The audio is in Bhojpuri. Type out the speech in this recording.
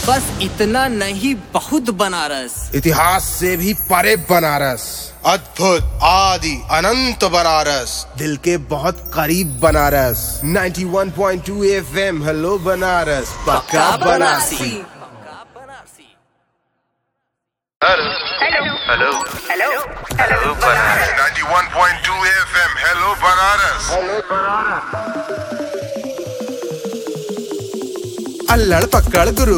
बस इतना नहीं, बहुत बनारस। इतिहास से भी परे बनारस, अद्भुत आदि अनंत बनारस, दिल के बहुत करीब बनारस। 91.2 FM, हेलो बनारस, पक्का Banarasi. Hello hello hello hello hello Banaras. 91.2 FM, hello Banaras. अल्लड़ पकड़ गुरु